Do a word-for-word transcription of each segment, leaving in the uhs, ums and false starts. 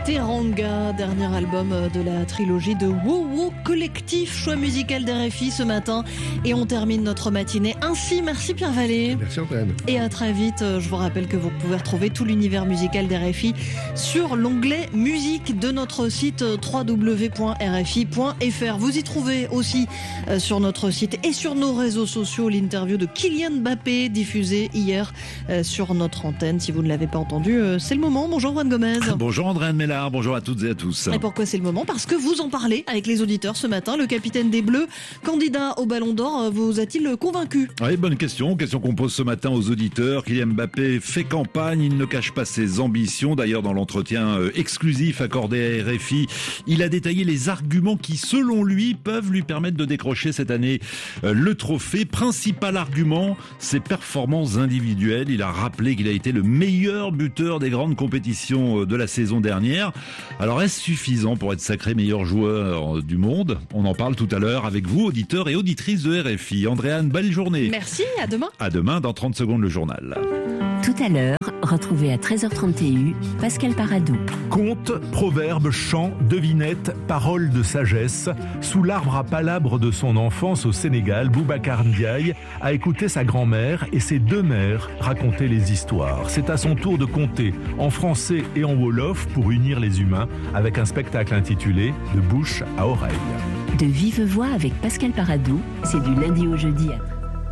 Teranga, dernier album de la trilogie de Wow Wow Collectif, choix musical d'R F I ce matin. Et on termine notre matinée ainsi. Merci Pierre Vallée. Merci Antoine. Et à très vite. Je vous rappelle que vous pouvez retrouver tout l'univers musical d'R F I sur l'onglet musique de notre site w w w point r f i point f r. Vous y trouvez aussi euh, sur notre site et sur nos réseaux sociaux l'interview de Kylian Mbappé diffusée hier euh, sur notre antenne. Si vous ne l'avez pas entendu, euh, c'est le moment. Bonjour Juan Gomez. Bonjour André Mélard, bonjour à toutes et à tous. Et pourquoi c'est le moment? Parce que vous en parlez avec les auditeurs ce matin. Le capitaine des Bleus, candidat au Ballon d'Or, vous a-t-il convaincu? Oui, bonne question. Question qu'on pose ce matin aux auditeurs. Kylian Mbappé fait campagne, il ne cache pas ses ambitions. D'ailleurs, dans l'entretien exclusif accordé à R F I, il a détaillé les arguments qui, selon lui, peuvent lui permettre de décrocher cette année le trophée. Principal argument, ses performances individuelles. Il a rappelé qu'il a été le meilleur buteur des grandes compétitions de la saison dernière. Alors, est-ce suffisant pour être sacré meilleur joueur du monde? On en parle tout à l'heure avec vous, auditeurs et auditrices de R F I. Andréane, belle journée. Merci, à demain. À demain, dans trente secondes, le journal. Tout à l'heure, retrouvez à treize heures trente T U Pascal Paradou. Contes, proverbes, chants, devinettes, paroles de sagesse. Sous l'arbre à palabres de son enfance au Sénégal, Boubacar Ndiaye a écouté sa grand-mère et ses deux mères raconter les histoires. C'est à son tour de conter en français et en wolof pour unir les humains avec un spectacle intitulé « De bouche à oreille ». De vive voix avec Pascal Paradou, c'est du lundi au jeudi à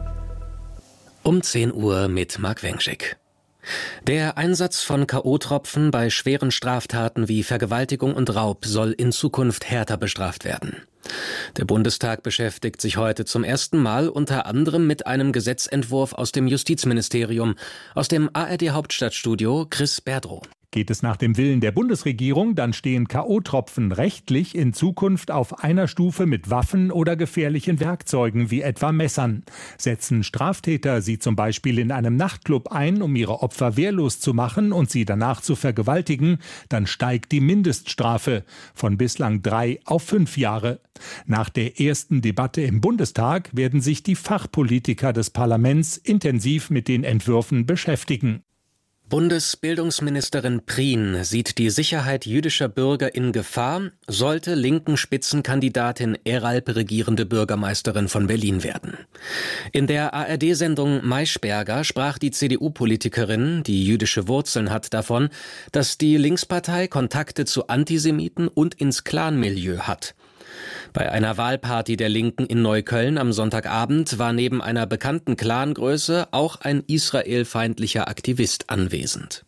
Um zehn Uhr mit Marc Wengschik. Der Einsatz von K O-Tropfen bei schweren Straftaten wie Vergewaltigung und Raub soll in Zukunft härter bestraft werden. Der Bundestag beschäftigt sich heute zum ersten Mal unter anderem mit einem Gesetzentwurf aus dem Justizministerium. Aus dem A R D-Hauptstadtstudio Chris Berdrow. Geht es nach dem Willen der Bundesregierung, dann stehen K O-Tropfen rechtlich in Zukunft auf einer Stufe mit Waffen oder gefährlichen Werkzeugen wie etwa Messern. Setzen Straftäter sie zum Beispiel in einem Nachtclub ein, um ihre Opfer wehrlos zu machen und sie danach zu vergewaltigen, dann steigt die Mindeststrafe von bislang drei auf fünf Jahre. Nach der ersten Debatte im Bundestag werden sich die Fachpolitiker des Parlaments intensiv mit den Entwürfen beschäftigen. Bundesbildungsministerin Prien sieht die Sicherheit jüdischer Bürger in Gefahr, sollte linken Spitzenkandidatin Eralp regierende Bürgermeisterin von Berlin werden. In der A R D-Sendung Maischberger sprach die C D U-Politikerin, die jüdische Wurzeln hat, davon, dass die Linkspartei Kontakte zu Antisemiten und ins Clanmilieu hat. Bei einer Wahlparty der Linken in Neukölln am Sonntagabend war neben einer bekannten Clangröße auch ein israelfeindlicher Aktivist anwesend.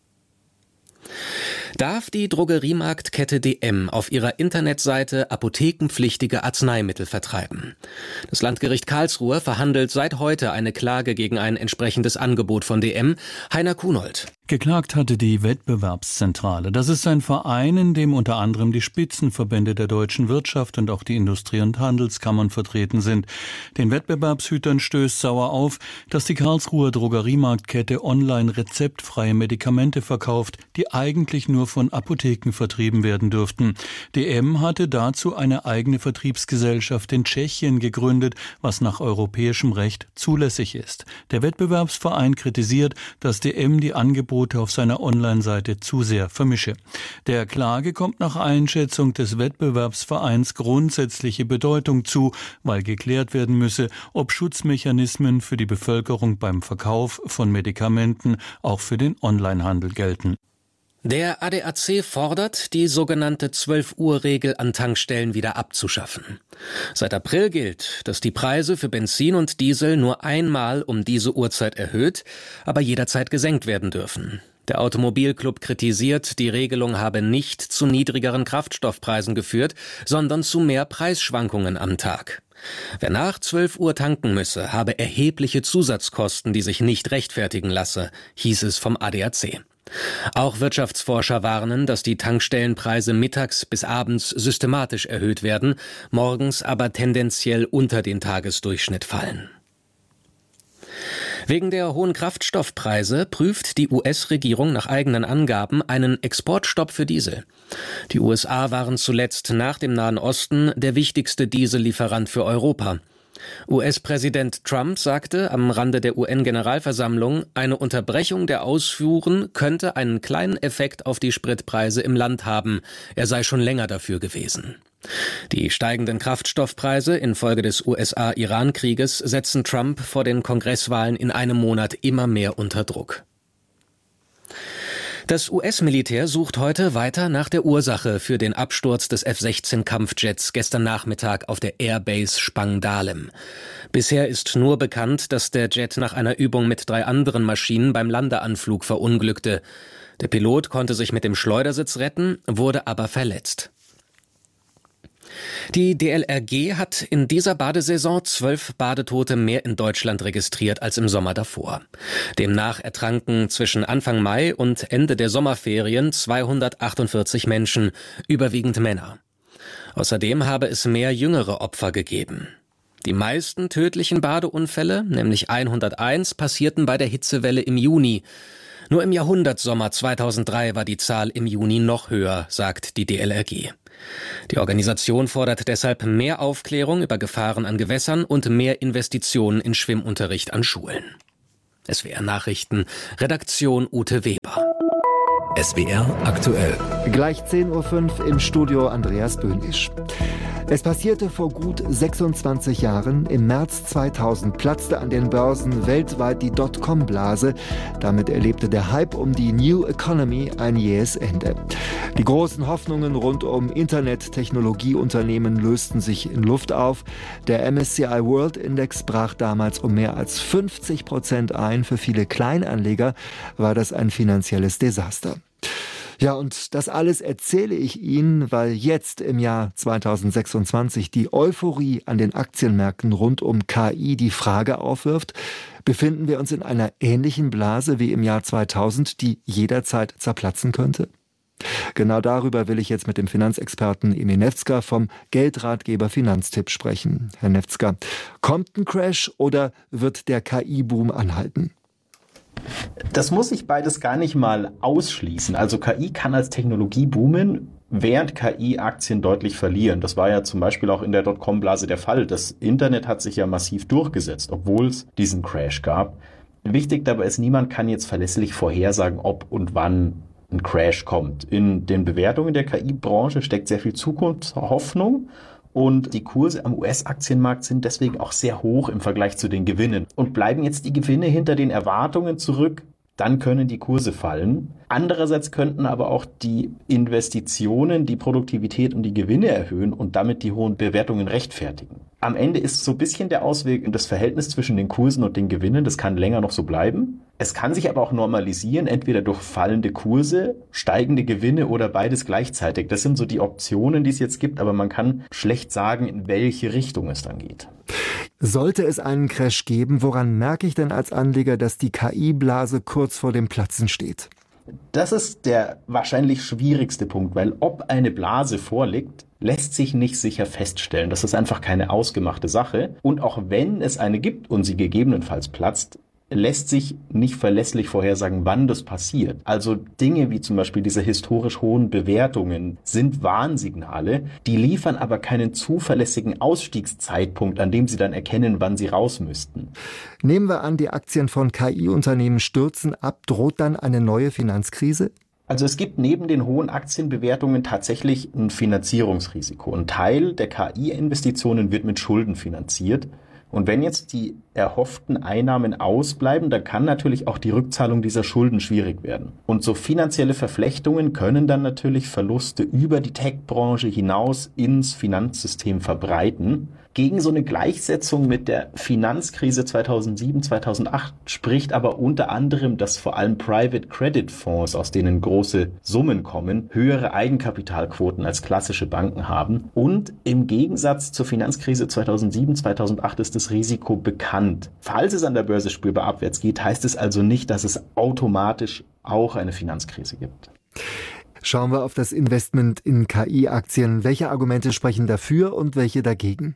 Darf die Drogeriemarktkette D M auf ihrer Internetseite apothekenpflichtige Arzneimittel vertreiben? Das Landgericht Karlsruhe verhandelt seit heute eine Klage gegen ein entsprechendes Angebot von D M. Heiner Kunold. Geklagt hatte die Wettbewerbszentrale. Das ist ein Verein, in dem unter anderem die Spitzenverbände der deutschen Wirtschaft und auch die Industrie- und Handelskammern vertreten sind. Den Wettbewerbshütern stößt sauer auf, dass die Karlsruher Drogeriemarktkette online rezeptfreie Medikamente verkauft, die eigentlich nur von Apotheken vertrieben werden dürften. D M hatte dazu eine eigene Vertriebsgesellschaft in Tschechien gegründet, was nach europäischem Recht zulässig ist. Der Wettbewerbsverein kritisiert, dass D M die Angebote auf seiner Online-Seite zu sehr vermische. Der Klage kommt nach Einschätzung des Wettbewerbsvereins grundsätzliche Bedeutung zu, weil geklärt werden müsse, ob Schutzmechanismen für die Bevölkerung beim Verkauf von Medikamenten auch für den Onlinehandel gelten. Der A D A C fordert, die sogenannte zwölf-Uhr-Regel an Tankstellen wieder abzuschaffen. Seit April gilt, dass die Preise für Benzin und Diesel nur einmal um diese Uhrzeit erhöht, aber jederzeit gesenkt werden dürfen. Der Automobilclub kritisiert, die Regelung habe nicht zu niedrigeren Kraftstoffpreisen geführt, sondern zu mehr Preisschwankungen am Tag. Wer nach zwölf Uhr tanken müsse, habe erhebliche Zusatzkosten, die sich nicht rechtfertigen lasse, hieß es vom A D A C. Auch Wirtschaftsforscher warnen, dass die Tankstellenpreise mittags bis abends systematisch erhöht werden, morgens aber tendenziell unter den Tagesdurchschnitt fallen. Wegen der hohen Kraftstoffpreise prüft die U S-Regierung nach eigenen Angaben einen Exportstopp für Diesel. Die U S A waren zuletzt nach dem Nahen Osten der wichtigste Diesellieferant für Europa. U S-Präsident Trump sagte am Rande der U N-Generalversammlung, eine Unterbrechung der Ausfuhren könnte einen kleinen Effekt auf die Spritpreise im Land haben. Er sei schon länger dafür gewesen. Die steigenden Kraftstoffpreise infolge des U S A-Iran-Krieges setzen Trump vor den Kongresswahlen in einem Monat immer mehr unter Druck. Das U S-Militär sucht heute weiter nach der Ursache für den Absturz des F sechzehn Kampfjets gestern Nachmittag auf der Airbase Spangdahlem. Bisher ist nur bekannt, dass der Jet nach einer Übung mit drei anderen Maschinen beim Landeanflug verunglückte. Der Pilot konnte sich mit dem Schleudersitz retten, wurde aber verletzt. Die D L R G hat in dieser Badesaison zwölf Badetote mehr in Deutschland registriert als im Sommer davor. Demnach ertranken zwischen Anfang Mai und Ende der Sommerferien zweihundertachtundvierzig Menschen, überwiegend Männer. Außerdem habe es mehr jüngere Opfer gegeben. Die meisten tödlichen Badeunfälle, nämlich hunderteins, passierten bei der Hitzewelle im Juni. Nur im Jahrhundertsommer zweitausenddrei war die Zahl im Juni noch höher, sagt die D L R G. Die Organisation fordert deshalb mehr Aufklärung über Gefahren an Gewässern und mehr Investitionen in Schwimmunterricht an Schulen. S W R Nachrichten, Redaktion Ute Weber. S W R aktuell. Gleich zehn Uhr fünf im Studio Andreas Böhnisch. Es passierte vor gut sechsundzwanzig Jahren. Im März zweitausend platzte an den Börsen weltweit die Dotcom-Blase. Damit erlebte der Hype um die New Economy ein jähes Ende. Die großen Hoffnungen rund um Internet-Technologieunternehmen lösten sich in Luft auf. Der M S C I World Index brach damals um mehr als fünfzig Prozent ein. Für viele Kleinanleger war das ein finanzielles Desaster. Ja, und das alles erzähle ich Ihnen, weil jetzt im Jahr zweitausendsechsundzwanzig die Euphorie an den Aktienmärkten rund um K I die Frage aufwirft: Befinden wir uns in einer ähnlichen Blase wie im Jahr zweitausend, die jederzeit zerplatzen könnte? Genau darüber will ich jetzt mit dem Finanzexperten Emil Nefzger vom Geldratgeber Finanztipp sprechen. Herr Nefzger, kommt ein Crash oder wird der K I-Boom anhalten? Das muss ich beides gar nicht mal ausschließen. Also K I kann als Technologie boomen, während K I-Aktien deutlich verlieren. Das war ja zum Beispiel auch in der Dotcom-Blase der Fall. Das Internet hat sich ja massiv durchgesetzt, obwohl es diesen Crash gab. Wichtig dabei ist, niemand kann jetzt verlässlich vorhersagen, ob und wann ein Crash kommt. In den Bewertungen der K I-Branche steckt sehr viel Zukunftshoffnung. Und die Kurse am U S-Aktienmarkt sind deswegen auch sehr hoch im Vergleich zu den Gewinnen. Und bleiben jetzt die Gewinne hinter den Erwartungen zurück, dann können die Kurse fallen. Andererseits könnten aber auch die Investitionen die Produktivität und die Gewinne erhöhen und damit die hohen Bewertungen rechtfertigen. Am Ende ist so ein bisschen der Ausweg das Verhältnis zwischen den Kursen und den Gewinnen. Das kann länger noch so bleiben. Es kann sich aber auch normalisieren, entweder durch fallende Kurse, steigende Gewinne oder beides gleichzeitig. Das sind so die Optionen, die es jetzt gibt, aber man kann schlecht sagen, in welche Richtung es dann geht. Sollte es einen Crash geben, woran merke ich denn als Anleger, dass die K I-Blase kurz vor dem Platzen steht? Das ist der wahrscheinlich schwierigste Punkt, weil ob eine Blase vorliegt, lässt sich nicht sicher feststellen. Das ist einfach keine ausgemachte Sache. Und auch wenn es eine gibt und sie gegebenenfalls platzt, lässt sich nicht verlässlich vorhersagen, wann das passiert. Also Dinge wie zum Beispiel diese historisch hohen Bewertungen sind Warnsignale, die liefern aber keinen zuverlässigen Ausstiegszeitpunkt, an dem sie dann erkennen, wann sie raus müssten. Nehmen wir an, die Aktien von K I-Unternehmen stürzen ab, droht dann eine neue Finanzkrise? Also es gibt neben den hohen Aktienbewertungen tatsächlich ein Finanzierungsrisiko. Ein Teil der K I-Investitionen wird mit Schulden finanziert. Und wenn jetzt die erhofften Einnahmen ausbleiben, dann kann natürlich auch die Rückzahlung dieser Schulden schwierig werden. Und so finanzielle Verflechtungen können dann natürlich Verluste über die Tech-Branche hinaus ins Finanzsystem verbreiten. Gegen so eine Gleichsetzung mit der Finanzkrise zweitausendsieben, zweitausendacht spricht aber unter anderem, dass vor allem Private Credit Fonds, aus denen große Summen kommen, höhere Eigenkapitalquoten als klassische Banken haben. Und im Gegensatz zur Finanzkrise zweitausendsieben, zweitausendacht ist das Risiko bekannt. Falls es an der Börse spürbar abwärts geht, heißt es also nicht, dass es automatisch auch eine Finanzkrise gibt. Schauen wir auf das Investment in K I-Aktien. Welche Argumente sprechen dafür und welche dagegen?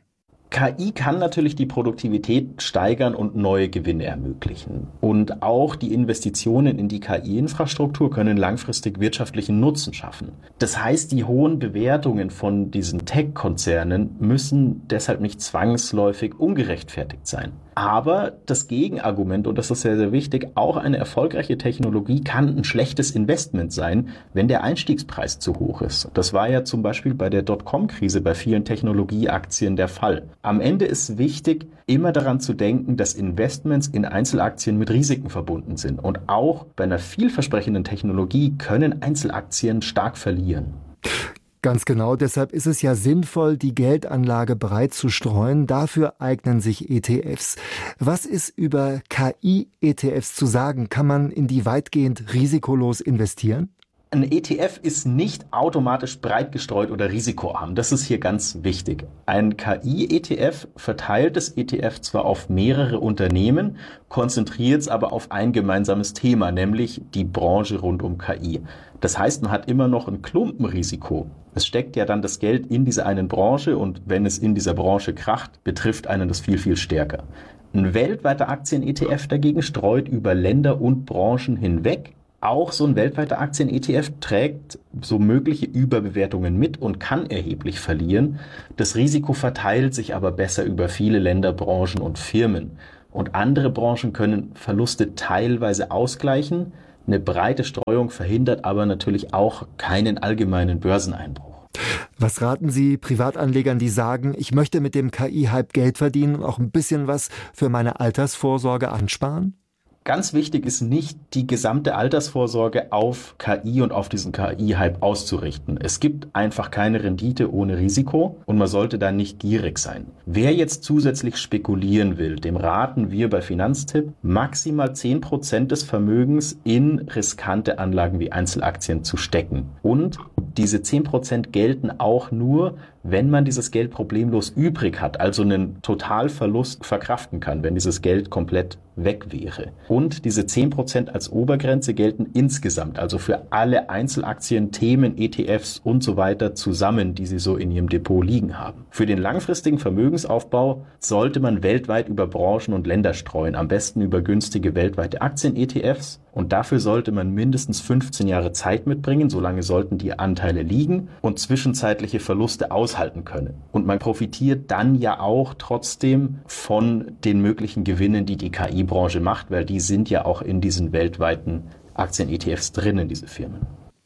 K I kann natürlich die Produktivität steigern und neue Gewinne ermöglichen. Und auch die Investitionen in die K I-Infrastruktur können langfristig wirtschaftlichen Nutzen schaffen. Das heißt, die hohen Bewertungen von diesen Tech-Konzernen müssen deshalb nicht zwangsläufig ungerechtfertigt sein. Aber das Gegenargument, und das ist sehr, sehr wichtig, auch eine erfolgreiche Technologie kann ein schlechtes Investment sein, wenn der Einstiegspreis zu hoch ist. Das war ja zum Beispiel bei der Dotcom-Krise bei vielen Technologieaktien der Fall. Am Ende ist wichtig, immer daran zu denken, dass Investments in Einzelaktien mit Risiken verbunden sind. Und auch bei einer vielversprechenden Technologie können Einzelaktien stark verlieren. Ganz genau, deshalb ist es ja sinnvoll, die Geldanlage breit zu streuen. Dafür eignen sich E T Fs. Was ist über K I-E T Fs zu sagen? Kann man in die weitgehend risikolos investieren? Ein E T F ist nicht automatisch breit gestreut oder risikoarm. Das ist hier ganz wichtig. Ein K I-E T F verteilt das E T F zwar auf mehrere Unternehmen, konzentriert es aber auf ein gemeinsames Thema, nämlich die Branche rund um K I. Das heißt, man hat immer noch ein Klumpenrisiko. Es steckt ja dann das Geld in dieser einen Branche und wenn es in dieser Branche kracht, betrifft einen das viel, viel stärker. Ein weltweiter Aktien-E T F dagegen streut über Länder und Branchen hinweg. Auch so ein weltweiter Aktien-E T F trägt so mögliche Überbewertungen mit und kann erheblich verlieren. Das Risiko verteilt sich aber besser über viele Länder, Branchen und Firmen. Und andere Branchen können Verluste teilweise ausgleichen. Eine breite Streuung verhindert aber natürlich auch keinen allgemeinen Börseneinbruch. Was raten Sie Privatanlegern, die sagen, ich möchte mit dem K I-Hype Geld verdienen und auch ein bisschen was für meine Altersvorsorge ansparen? Ganz wichtig ist nicht, die gesamte Altersvorsorge auf K I und auf diesen K I-Hype auszurichten. Es gibt einfach keine Rendite ohne Risiko und man sollte da nicht gierig sein. Wer jetzt zusätzlich spekulieren will, dem raten wir bei Finanztipp, maximal zehn Prozent des Vermögens in riskante Anlagen wie Einzelaktien zu stecken. Und diese zehn Prozent gelten auch nur, wenn man dieses Geld problemlos übrig hat, also einen Totalverlust verkraften kann, wenn dieses Geld komplett weg wäre. Und diese zehn Prozent als Obergrenze gelten insgesamt, also für alle Einzelaktien, Themen, E T Fs und so weiter zusammen, die Sie so in Ihrem Depot liegen haben. Für den langfristigen Vermögensaufbau sollte man weltweit über Branchen und Länder streuen, am besten über günstige weltweite Aktien-E T Fs. Und dafür sollte man mindestens fünfzehn Jahre Zeit mitbringen, solange sollten die Anteile liegen und zwischenzeitliche Verluste aushalten können. Und man profitiert dann ja auch trotzdem von den möglichen Gewinnen, die die K I-Branche macht, weil die sind ja auch in diesen weltweiten Aktien-E T Fs drinnen, diese Firmen.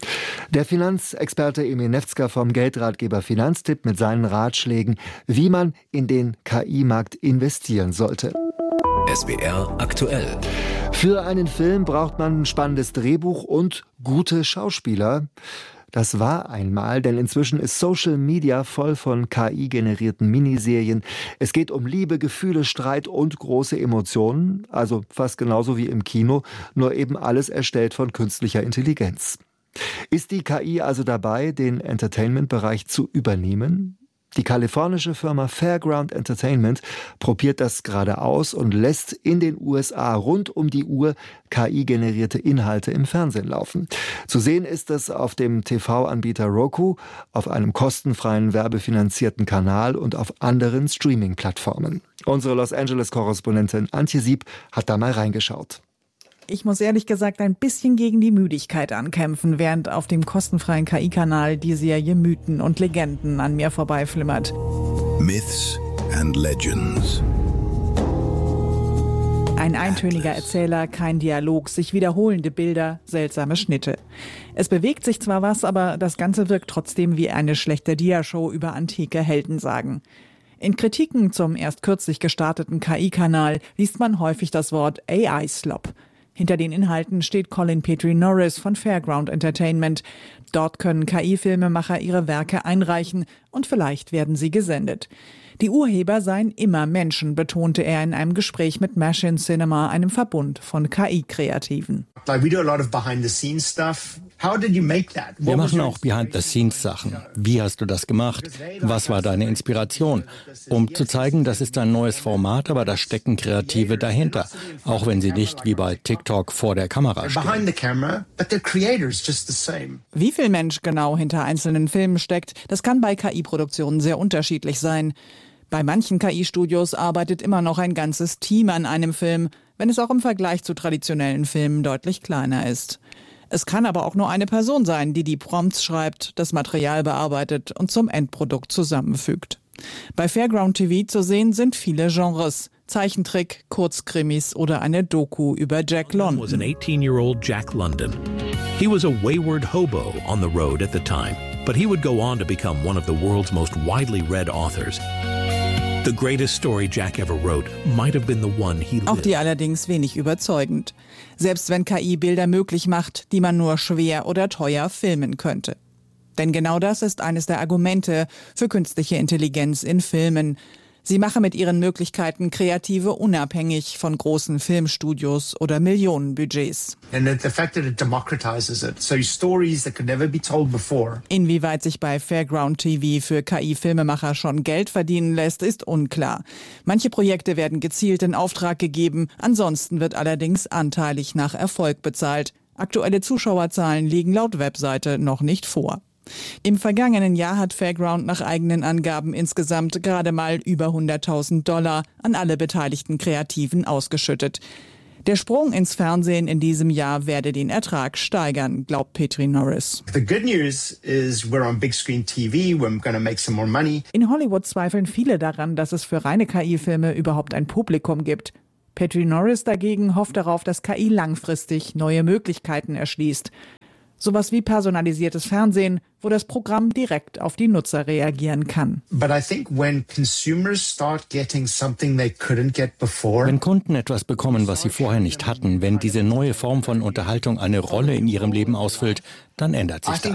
Der Finanzexperte Emil Nefzger vom Geldratgeber Finanztipp mit seinen Ratschlägen, wie man in den K I-Markt investieren sollte. S W R aktuell. Für einen Film braucht man ein spannendes Drehbuch und gute Schauspieler. Das war einmal, denn inzwischen ist Social Media voll von K I-generierten Miniserien. Es geht um Liebe, Gefühle, Streit und große Emotionen, also fast genauso wie im Kino, nur eben alles erstellt von künstlicher Intelligenz. Ist die K I also dabei, den Entertainment-Bereich zu übernehmen? Die kalifornische Firma Fairground Entertainment probiert das gerade aus und lässt in den U S A rund um die Uhr K I-generierte Inhalte im Fernsehen laufen. Zu sehen ist es auf dem T V-Anbieter Roku, auf einem kostenfreien werbefinanzierten Kanal und auf anderen Streaming-Plattformen. Unsere Los Angeles-Korrespondentin Antje Sieb hat da mal reingeschaut. Ich muss ehrlich gesagt ein bisschen gegen die Müdigkeit ankämpfen, während auf dem kostenfreien K I-Kanal die Serie Mythen und Legenden an mir vorbeiflimmert. Myths and Legends. Ein eintöniger Erzähler, kein Dialog, sich wiederholende Bilder, seltsame Schnitte. Es bewegt sich zwar was, aber das Ganze wirkt trotzdem wie eine schlechte Dia-Show über antike Heldensagen. In Kritiken zum erst kürzlich gestarteten K I-Kanal liest man häufig das Wort A I-Slop. Hinter den Inhalten steht Colin Petrie Norris von Fairground Entertainment. Dort können K I-Filmemacher ihre Werke einreichen und vielleicht werden sie gesendet. Die Urheber seien immer Menschen, betonte er in einem Gespräch mit Machine Cinema, einem Verbund von K I-Kreativen. Wir machen auch Behind-the-Scenes-Sachen. Wie hast du das gemacht? Was war deine Inspiration? Um zu zeigen, das ist ein neues Format, aber da stecken Kreative dahinter. Auch wenn sie nicht wie bei TikTok vor der Kamera stehen. Wie viel Mensch genau hinter einzelnen Filmen steckt, das kann bei K I-Produktionen sehr unterschiedlich sein. Bei manchen K I-Studios arbeitet immer noch ein ganzes Team an einem Film, wenn es auch im Vergleich zu traditionellen Filmen deutlich kleiner ist. Es kann aber auch nur eine Person sein, die die Prompts schreibt, das Material bearbeitet und zum Endprodukt zusammenfügt. Bei Fairground T V zu sehen sind viele Genres. Zeichentrick, Kurzkrimis oder eine Doku über Jack London. Was an eighteen-year-old Jack London. He was a wayward hobo on the road at the time, but he would go on to become one of the world's most widely read authors. The greatest story Jack ever wrote might have been the one he lived. Auch die allerdings wenig überzeugend. Selbst wenn K I Bilder möglich macht, die man nur schwer oder teuer filmen könnte. Denn genau das ist eines der Argumente für künstliche Intelligenz in Filmen. Sie mache mit ihren Möglichkeiten Kreative unabhängig von großen Filmstudios oder Millionenbudgets. Inwieweit sich bei Fairground T V für K I-Filmemacher schon Geld verdienen lässt, ist unklar. Manche Projekte werden gezielt in Auftrag gegeben, ansonsten wird allerdings anteilig nach Erfolg bezahlt. Aktuelle Zuschauerzahlen liegen laut Webseite noch nicht vor. Im vergangenen Jahr hat Fairground nach eigenen Angaben insgesamt gerade mal über hunderttausend Dollar an alle beteiligten Kreativen ausgeschüttet. Der Sprung ins Fernsehen in diesem Jahr werde den Ertrag steigern, glaubt Petri Norris. The good news is we're on big screen T V, we're going to make some more money. In Hollywood zweifeln viele daran, dass es für reine K I-Filme überhaupt ein Publikum gibt. Petri Norris dagegen hofft darauf, dass K I langfristig neue Möglichkeiten erschließt. Sowas wie personalisiertes Fernsehen, wo das Programm direkt auf die Nutzer reagieren kann. Wenn Kunden etwas bekommen, was sie vorher nicht hatten, wenn diese neue Form von Unterhaltung eine Rolle in ihrem Leben ausfüllt, dann ändert sich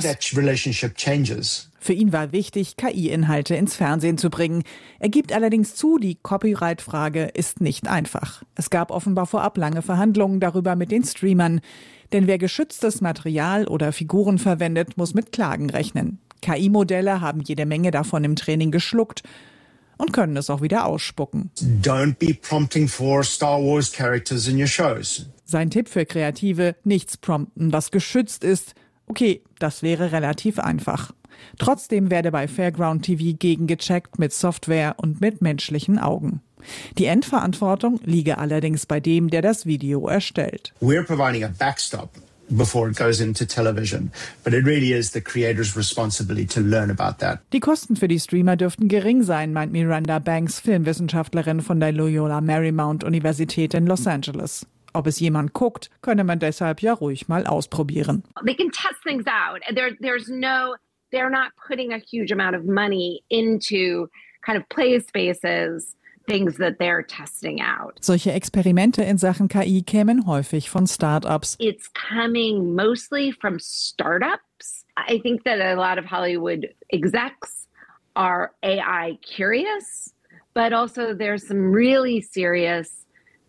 das. Für ihn war wichtig, K I-Inhalte ins Fernsehen zu bringen. Er gibt allerdings zu, die Copyright-Frage ist nicht einfach. Es gab offenbar vorab lange Verhandlungen darüber mit den Streamern. Denn wer geschütztes Material oder Figuren verwendet, muss mit Klagen rechnen. K I-Modelle haben jede Menge davon im Training geschluckt und können es auch wieder ausspucken. Don't be prompting for Star Wars characters in your shows. Sein Tipp für Kreative: nichts prompten, was geschützt ist. Okay, das wäre relativ einfach. Trotzdem werde bei Fairground T V gegengecheckt mit Software und mit menschlichen Augen. Die Endverantwortung liege allerdings bei dem, der das Video erstellt. We're providing a backstop before it goes into television, but it really is the creator's responsibility to learn about that. Die Kosten für die Streamer dürften gering sein, meint Miranda Banks, Filmwissenschaftlerin von der Loyola Marymount Universität in Los Angeles. Ob es jemand guckt, könne man deshalb ja ruhig mal ausprobieren. They can test things out. There, there's no, they're not putting a huge amount of money into kind of play spaces. Things that they're testing out. Solche Experimente in Sachen K I kämen häufig von Start-ups. It's coming mostly from startups. I think that a lot of Hollywood execs are A I curious, but also there's some really serious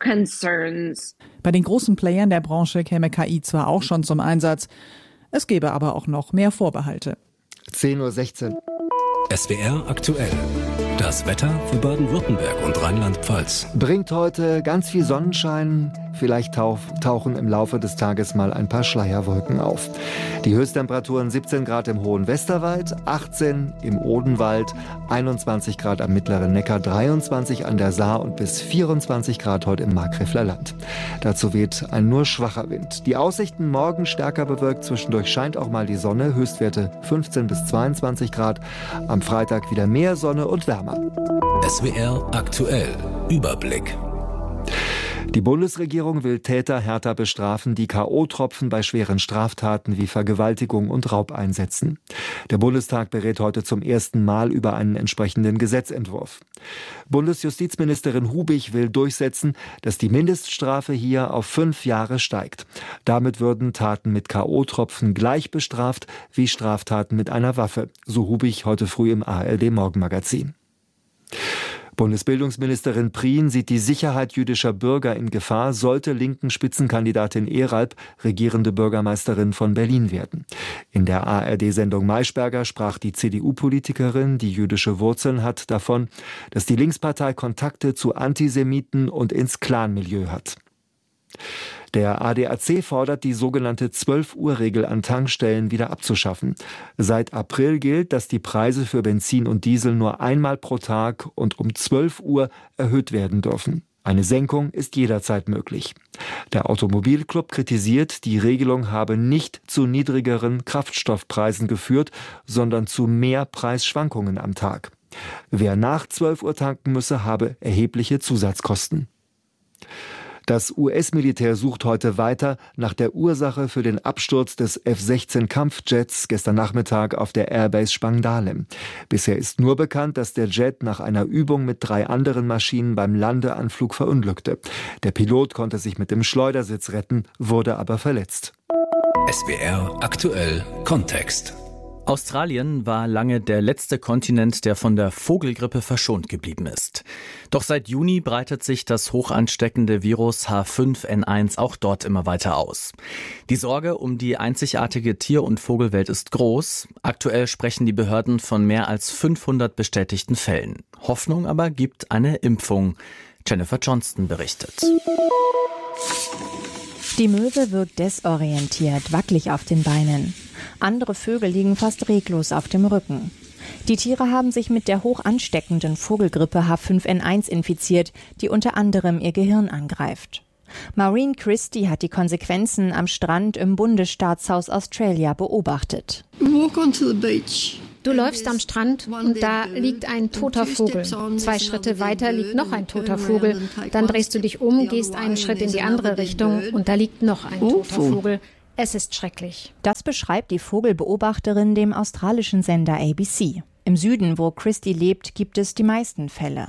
concerns. Bei den großen Playern der Branche käme K I zwar auch schon zum Einsatz, es gäbe aber auch noch mehr Vorbehalte. zehn Uhr sechzehn. S W R aktuell. Das Wetter für Baden-Württemberg und Rheinland-Pfalz. Bringt heute ganz viel Sonnenschein. Vielleicht tauchen im Laufe des Tages mal ein paar Schleierwolken auf. Die Höchsttemperaturen siebzehn Grad im Hohen Westerwald, achtzehn im Odenwald, einundzwanzig Grad am Mittleren Neckar, dreiundzwanzig an der Saar und bis vierundzwanzig Grad heute im Markgräfler Land. Dazu weht ein nur schwacher Wind. Die Aussichten morgen stärker bewölkt, zwischendurch scheint auch mal die Sonne. Höchstwerte fünfzehn bis zweiundzwanzig Grad. Am Freitag wieder mehr Sonne und wärmer. S W R aktuell. Überblick. Die Bundesregierung will Täter härter bestrafen, die K O-Tropfen bei schweren Straftaten wie Vergewaltigung und Raub einsetzen. Der Bundestag berät heute zum ersten Mal über einen entsprechenden Gesetzentwurf. Bundesjustizministerin Hubig will durchsetzen, dass die Mindeststrafe hier auf fünf Jahre steigt. Damit würden Taten mit K O-Tropfen gleich bestraft wie Straftaten mit einer Waffe, so Hubig heute früh im A R D-Morgenmagazin. Bundesbildungsministerin Prien sieht die Sicherheit jüdischer Bürger in Gefahr, sollte linken Spitzenkandidatin Eralb regierende Bürgermeisterin von Berlin werden. In der A R D-Sendung Maischberger sprach die C D U-Politikerin, die jüdische Wurzeln hat, davon, dass die Linkspartei Kontakte zu Antisemiten und ins Clanmilieu hat. Der A D A C fordert, die sogenannte zwölf-Uhr-Regel an Tankstellen wieder abzuschaffen. Seit April gilt, dass die Preise für Benzin und Diesel nur einmal pro Tag und um zwölf Uhr erhöht werden dürfen. Eine Senkung ist jederzeit möglich. Der Automobilclub kritisiert, die Regelung habe nicht zu niedrigeren Kraftstoffpreisen geführt, sondern zu mehr Preisschwankungen am Tag. Wer nach zwölf Uhr tanken müsse, habe erhebliche Zusatzkosten. Das U S-Militär sucht heute weiter nach der Ursache für den Absturz des F sechzehn Kampfjets gestern Nachmittag auf der Airbase Spangdahlem. Bisher ist nur bekannt, dass der Jet nach einer Übung mit drei anderen Maschinen beim Landeanflug verunglückte. Der Pilot konnte sich mit dem Schleudersitz retten, wurde aber verletzt. S W R aktuell Kontext. Australien war lange der letzte Kontinent, der von der Vogelgrippe verschont geblieben ist. Doch seit Juni breitet sich das hochansteckende Virus H fünf N eins auch dort immer weiter aus. Die Sorge um die einzigartige Tier- und Vogelwelt ist groß. Aktuell sprechen die Behörden von mehr als fünfhundert bestätigten Fällen. Hoffnung aber gibt eine Impfung. Jennifer Johnston berichtet. Die Möwe wirkt desorientiert, wackelig auf den Beinen. Andere Vögel liegen fast reglos auf dem Rücken. Die Tiere haben sich mit der hoch ansteckenden Vogelgrippe H fünf N eins infiziert, die unter anderem ihr Gehirn angreift. Maureen Christie hat die Konsequenzen am Strand im Bundesstaat South Australia beobachtet. Walk onto the beach. Du läufst am Strand und da liegt ein toter Vogel. Zwei Schritte weiter liegt noch ein toter Vogel. Dann drehst du dich um, gehst einen Schritt in die andere Richtung und da liegt noch ein toter Vogel. Es ist schrecklich. Das beschreibt die Vogelbeobachterin dem australischen Sender A B C. Im Süden, wo Christie lebt, gibt es die meisten Fälle.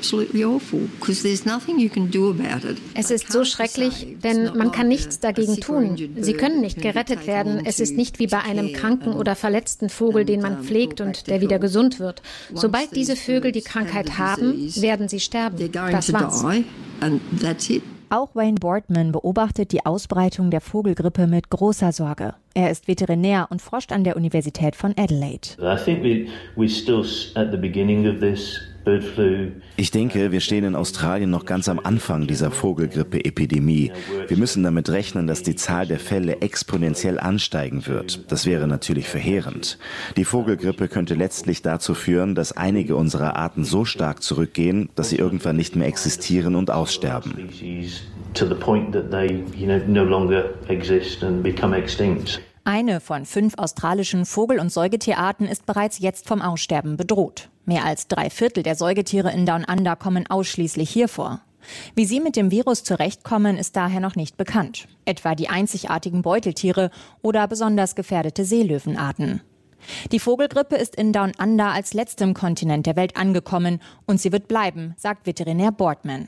Es ist so schrecklich, denn man kann nichts dagegen tun. Sie können nicht gerettet werden. Es ist nicht wie bei einem kranken oder verletzten Vogel, den man pflegt und der wieder gesund wird. Sobald diese Vögel die Krankheit haben, werden sie sterben. Das war's. Auch Wayne Boardman beobachtet die Ausbreitung der Vogelgrippe mit großer Sorge. Er ist Veterinär und forscht an der Universität von Adelaide. Ich denke, wir stehen in Australien noch ganz am Anfang dieser Vogelgrippe-Epidemie. Wir müssen damit rechnen, dass die Zahl der Fälle exponentiell ansteigen wird. Das wäre natürlich verheerend. Die Vogelgrippe könnte letztlich dazu führen, dass einige unserer Arten so stark zurückgehen, dass sie irgendwann nicht mehr existieren und aussterben. Eine von fünf australischen Vogel- und Säugetierarten ist bereits jetzt vom Aussterben bedroht. Mehr als drei Viertel der Säugetiere in Down Under kommen ausschließlich hier vor. Wie sie mit dem Virus zurechtkommen, ist daher noch nicht bekannt. Etwa die einzigartigen Beuteltiere oder besonders gefährdete Seelöwenarten. Die Vogelgrippe ist in Down Under als letztem Kontinent der Welt angekommen und sie wird bleiben, sagt Veterinär Boardman.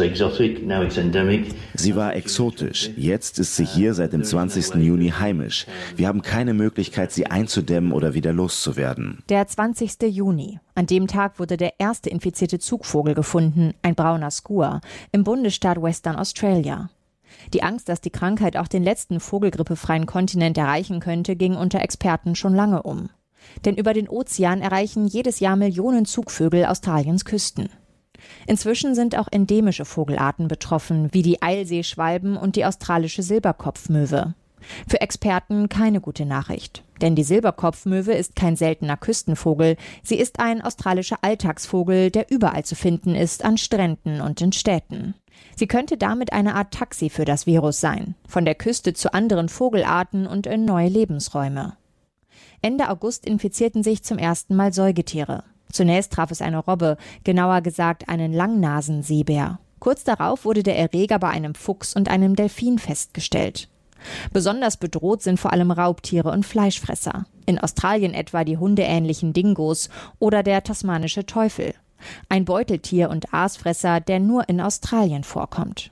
Sie war exotisch. Jetzt ist sie hier seit dem zwanzigsten Juni heimisch. Wir haben keine Möglichkeit, sie einzudämmen oder wieder loszuwerden. Der zwanzigste Juni. An dem Tag wurde der erste infizierte Zugvogel gefunden, ein brauner Skua, im Bundesstaat Western Australia. Die Angst, dass die Krankheit auch den letzten vogelgrippefreien Kontinent erreichen könnte, ging unter Experten schon lange um. Denn über den Ozean erreichen jedes Jahr Millionen Zugvögel Australiens Küsten. Inzwischen sind auch endemische Vogelarten betroffen, wie die Eilseeschwalben und die australische Silberkopfmöwe. Für Experten keine gute Nachricht. Denn die Silberkopfmöwe ist kein seltener Küstenvogel. Sie ist ein australischer Alltagsvogel, der überall zu finden ist, an Stränden und in Städten. Sie könnte damit eine Art Taxi für das Virus sein. Von der Küste zu anderen Vogelarten und in neue Lebensräume. Ende August infizierten sich zum ersten Mal Säugetiere. Zunächst traf es eine Robbe, genauer gesagt einen Langnasenseebär. Kurz darauf wurde der Erreger bei einem Fuchs und einem Delfin festgestellt. Besonders bedroht sind vor allem Raubtiere und Fleischfresser. In Australien etwa die hundeähnlichen Dingos oder der tasmanische Teufel. Ein Beuteltier und Aasfresser, der nur in Australien vorkommt.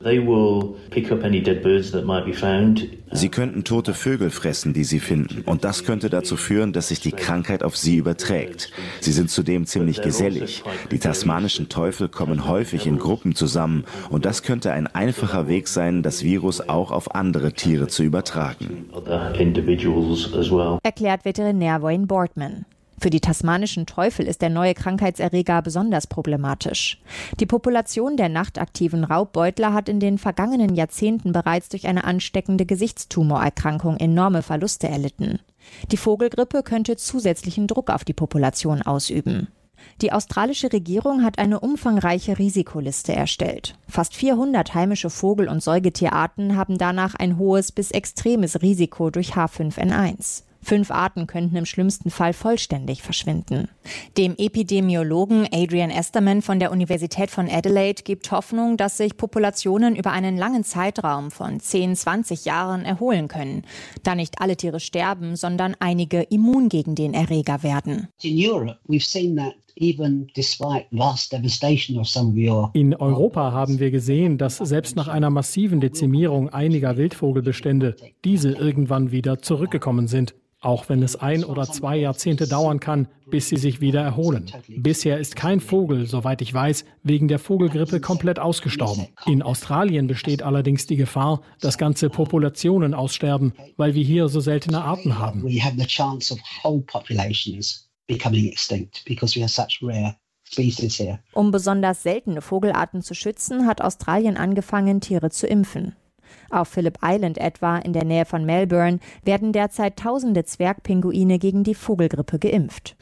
Sie könnten tote Vögel fressen, die sie finden. Und das könnte dazu führen, dass sich die Krankheit auf sie überträgt. Sie sind zudem ziemlich gesellig. Die tasmanischen Teufel kommen häufig in Gruppen zusammen. Und das könnte ein einfacher Weg sein, das Virus auch auf andere Tiere zu übertragen. Erklärt Veterinär Wayne Boardman. Für die tasmanischen Teufel ist der neue Krankheitserreger besonders problematisch. Die Population der nachtaktiven Raubbeutler hat in den vergangenen Jahrzehnten bereits durch eine ansteckende Gesichtstumorerkrankung enorme Verluste erlitten. Die Vogelgrippe könnte zusätzlichen Druck auf die Population ausüben. Die australische Regierung hat eine umfangreiche Risikoliste erstellt. Fast vierhundert heimische Vogel- und Säugetierarten haben danach ein hohes bis extremes Risiko durch H fünf N eins. Fünf Arten könnten im schlimmsten Fall vollständig verschwinden. Dem Epidemiologen Adrian Esterman von der Universität von Adelaide gibt Hoffnung, dass sich Populationen über einen langen Zeitraum von zehn, zwanzig Jahren erholen können, da nicht alle Tiere sterben, sondern einige immun gegen den Erreger werden. In Europe, we've seen that. In Europa haben wir gesehen, dass selbst nach einer massiven Dezimierung einiger Wildvogelbestände diese irgendwann wieder zurückgekommen sind, auch wenn es ein oder zwei Jahrzehnte dauern kann, bis sie sich wieder erholen. Bisher ist kein Vogel, soweit ich weiß, wegen der Vogelgrippe komplett ausgestorben. In Australien besteht allerdings die Gefahr, dass ganze Populationen aussterben, weil wir hier so seltene Arten haben. Becoming extinct because we have such rare species here. Um besonders seltene Vogelarten zu schützen, hat Australien angefangen, Tiere zu impfen. Auf Phillip Island etwa, in der Nähe von Melbourne, werden derzeit tausende Zwergpinguine gegen die Vogelgrippe geimpft.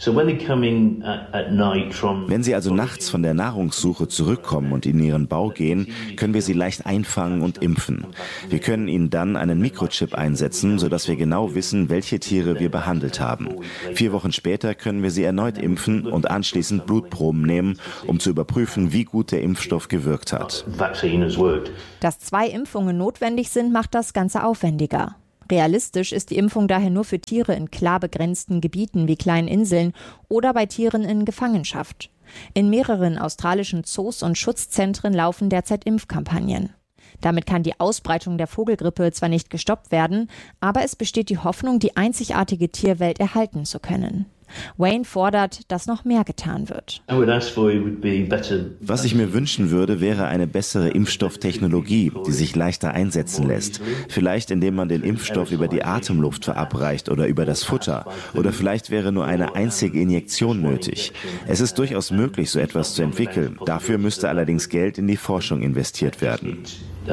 Wenn sie also nachts von der Nahrungssuche zurückkommen und in ihren Bau gehen, können wir sie leicht einfangen und impfen. Wir können ihnen dann einen Mikrochip einsetzen, sodass wir genau wissen, welche Tiere wir behandelt haben. Vier Wochen später können wir sie erneut impfen und anschließend Blutproben nehmen, um zu überprüfen, wie gut der Impfstoff gewirkt hat. Dass zwei Impfungen notwendig sind, macht das Ganze aufwendiger. Realistisch ist die Impfung daher nur für Tiere in klar begrenzten Gebieten wie kleinen Inseln oder bei Tieren in Gefangenschaft. In mehreren australischen Zoos und Schutzzentren laufen derzeit Impfkampagnen. Damit kann die Ausbreitung der Vogelgrippe zwar nicht gestoppt werden, aber es besteht die Hoffnung, die einzigartige Tierwelt erhalten zu können. Wayne fordert, dass noch mehr getan wird. Was ich mir wünschen würde, wäre eine bessere Impfstofftechnologie, die sich leichter einsetzen lässt. Vielleicht indem man den Impfstoff über die Atemluft verabreicht oder über das Futter. Oder vielleicht wäre nur eine einzige Injektion nötig. Es ist durchaus möglich, so etwas zu entwickeln. Dafür müsste allerdings Geld in die Forschung investiert werden.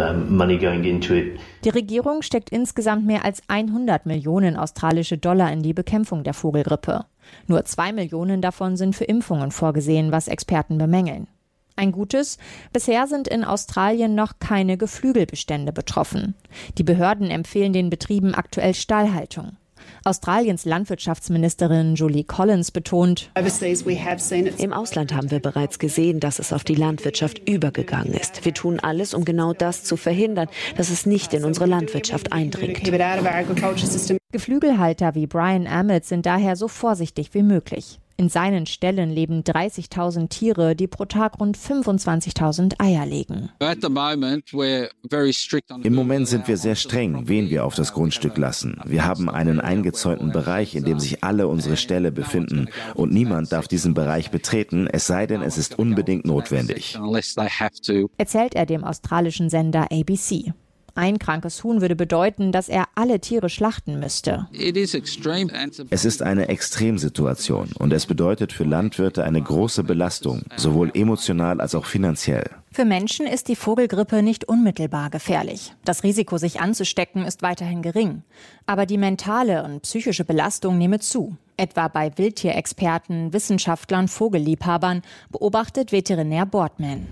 Die Regierung steckt insgesamt mehr als hundert Millionen australische Dollar in die Bekämpfung der Vogelgrippe. Nur zwei Millionen davon sind für Impfungen vorgesehen, was Experten bemängeln. Ein Gutes: Bisher sind in Australien noch keine Geflügelbestände betroffen. Die Behörden empfehlen den Betrieben aktuell Stallhaltung. Australiens Landwirtschaftsministerin Julie Collins betont: Im Ausland haben wir bereits gesehen, dass es auf die Landwirtschaft übergegangen ist. Wir tun alles, um genau das zu verhindern, dass es nicht in unsere Landwirtschaft eindringt. Geflügelhalter wie Brian Ammett sind daher so vorsichtig wie möglich. In seinen Ställen leben dreißigtausend Tiere, die pro Tag rund fünfundzwanzigtausend Eier legen. Im Moment sind wir sehr streng, wen wir auf das Grundstück lassen. Wir haben einen eingezäunten Bereich, in dem sich alle unsere Ställe befinden. Und niemand darf diesen Bereich betreten, es sei denn, es ist unbedingt notwendig. Erzählt er dem australischen Sender A B C. Ein krankes Huhn würde bedeuten, dass er alle Tiere schlachten müsste. Es ist eine Extremsituation und es bedeutet für Landwirte eine große Belastung, sowohl emotional als auch finanziell. Für Menschen ist die Vogelgrippe nicht unmittelbar gefährlich. Das Risiko, sich anzustecken, ist weiterhin gering. Aber die mentale und psychische Belastung nehme zu. Etwa bei Wildtierexperten, Wissenschaftlern, Vogelliebhabern, beobachtet Veterinär Boardman.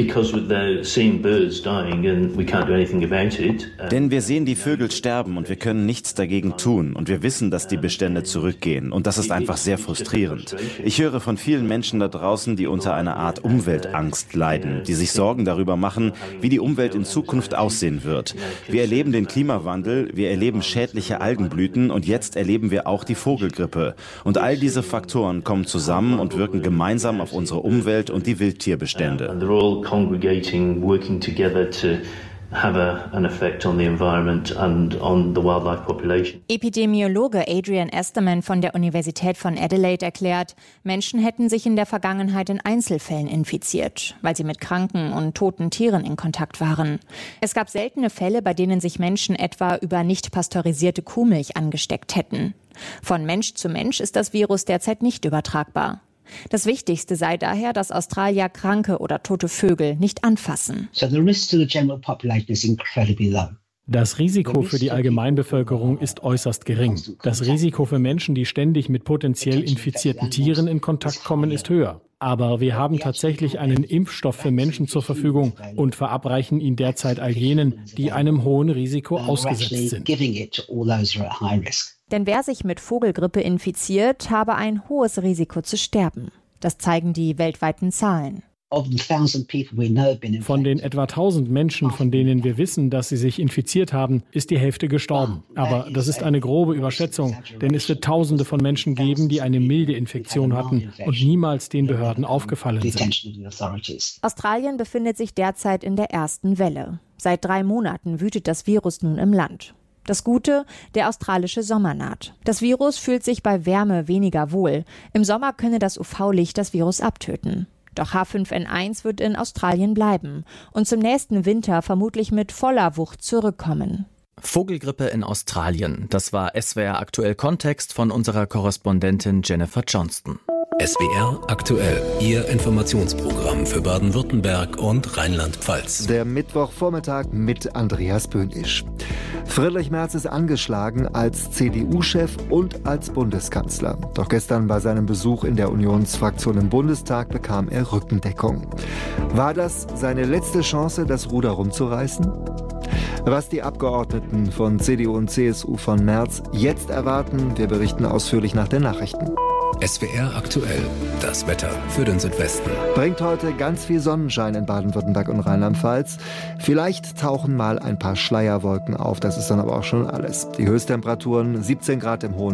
Denn wir sehen die Vögel sterben und wir können nichts dagegen tun. Und wir wissen, dass die Bestände zurückgehen. Und das ist einfach sehr frustrierend. Ich höre von vielen Menschen da draußen, die unter einer Art Umweltangst leiden, die sich Sorgen darüber machen, wie die Umwelt in Zukunft aussehen wird. Wir erleben den Klimawandel, wir erleben schädliche Algenblüten und jetzt erleben wir auch die Vogelgrippe. Und all diese Faktoren kommen zusammen und wirken gemeinsam auf unsere Umwelt und die Wildtierbestände. have a, an effect on the environment and on the wildlife population. Epidemiologe Adrian Esterman von der Universität von Adelaide erklärt, Menschen hätten sich in der Vergangenheit in Einzelfällen infiziert, weil sie mit kranken und toten Tieren in Kontakt waren. Es gab seltene Fälle, bei denen sich Menschen etwa über nicht pasteurisierte Kuhmilch angesteckt hätten. Von Mensch zu Mensch ist das Virus derzeit nicht übertragbar. Das Wichtigste sei daher, dass Australier kranke oder tote Vögel nicht anfassen. So the risk to the general population is incredibly low. Das Risiko für die Allgemeinbevölkerung ist äußerst gering. Das Risiko für Menschen, die ständig mit potenziell infizierten Tieren in Kontakt kommen, ist höher. Aber wir haben tatsächlich einen Impfstoff für Menschen zur Verfügung und verabreichen ihn derzeit all jenen, die einem hohen Risiko ausgesetzt sind. Denn wer sich mit Vogelgrippe infiziert, habe ein hohes Risiko zu sterben. Das zeigen die weltweiten Zahlen. Von den etwa tausend Menschen, von denen wir wissen, dass sie sich infiziert haben, ist die Hälfte gestorben. Aber das ist eine grobe Überschätzung, denn es wird Tausende von Menschen geben, die eine milde Infektion hatten und niemals den Behörden aufgefallen sind. Australien befindet sich derzeit in der ersten Welle. Seit drei Monaten wütet das Virus nun im Land. Das Gute, der australische Sommer naht. Das Virus fühlt sich bei Wärme weniger wohl. Im Sommer könne das U V-Licht das Virus abtöten. Doch H fünf N eins wird in Australien bleiben und zum nächsten Winter vermutlich mit voller Wucht zurückkommen. Vogelgrippe in Australien. Das war S W R aktuell Kontext von unserer Korrespondentin Jennifer Johnston. S W R aktuell, Ihr Informationsprogramm für Baden-Württemberg und Rheinland-Pfalz. Der Mittwochvormittag mit Andreas Böhnisch. Friedrich Merz ist angeschlagen als C D U-Chef und als Bundeskanzler. Doch gestern bei seinem Besuch in der Unionsfraktion im Bundestag bekam er Rückendeckung. War das seine letzte Chance, das Ruder rumzureißen? Was die Abgeordneten von C D U und C S U von Merz jetzt erwarten, wir berichten ausführlich nach den Nachrichten. S W R aktuell, das Wetter für den Südwesten. Bringt heute ganz viel Sonnenschein in Baden-Württemberg und Rheinland-Pfalz. Vielleicht tauchen mal ein paar Schleierwolken auf, das ist dann aber auch schon alles. Die Höchsttemperaturen siebzehn Grad im Hohen